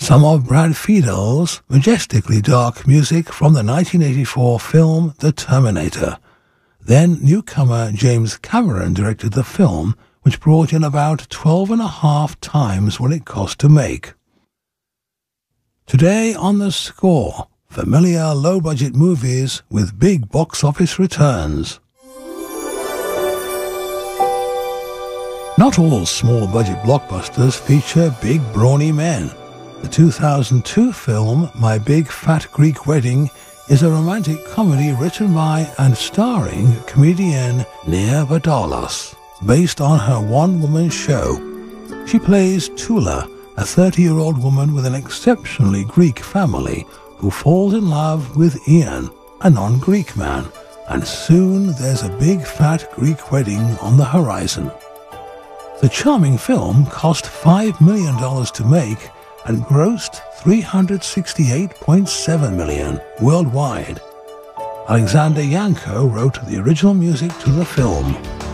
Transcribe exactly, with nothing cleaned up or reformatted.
some of Brad Fiedel's majestically dark music from the nineteen eighty-four film The Terminator. Then newcomer James Cameron directed the film, which brought in about twelve and a half times what it cost to make. Today on The Score, familiar low-budget movies with big box office returns. Not all small-budget blockbusters feature big, brawny men. The two thousand two film My Big Fat Greek Wedding is a romantic comedy written by and starring comedian Nia Vardalos, based on her one-woman show. She plays Tula, a thirty-year-old woman with an exceptionally Greek family who falls in love with Ian, a non-Greek man, and soon there's a big fat Greek wedding on the horizon. The charming film cost five million dollars to make and grossed three hundred sixty-eight point seven million dollars worldwide. Alexander Yanko wrote the original music to the film.